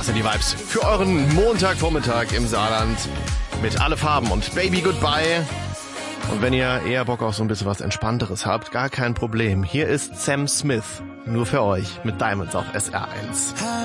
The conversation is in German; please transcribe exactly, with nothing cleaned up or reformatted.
Das sind die Vibes für euren Montagvormittag im Saarland mit Alle Farben und Baby Goodbye. Und wenn ihr eher Bock auf so ein bisschen was Entspannteres habt, gar kein Problem. Hier ist Sam Smith, nur für euch mit Diamonds auf S R eins.